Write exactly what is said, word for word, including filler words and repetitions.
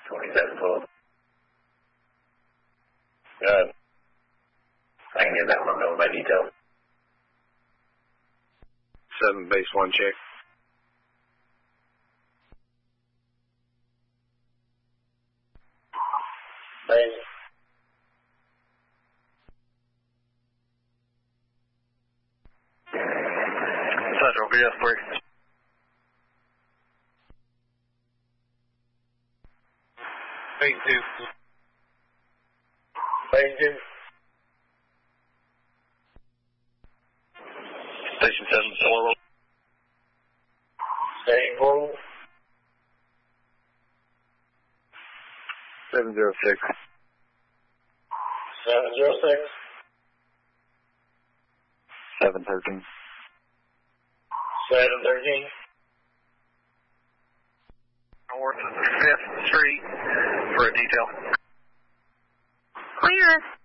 twenty-seven twelve. Good. I can get that one over by detail. Seven base one check. Base. Central B S three. Base two. Base two. Station seven four. Station four. Seven zero six. Seven zero six. Seven thirteen. Seven thirteen. North Fifth Street for a detail. Clear.